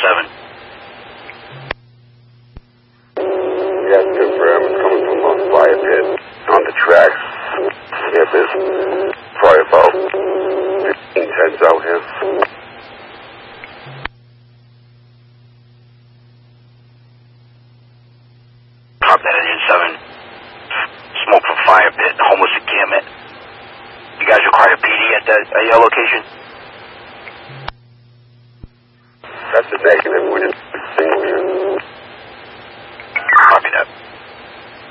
Yeah, confirm. It's coming from a fire pit on the tracks. Yeah, there's probably about 15 tents out here. Copy that, Engine 7. Smoke from fire pit, homeless encampment. You guys require a PD at your location? That's a negative. We're just single here.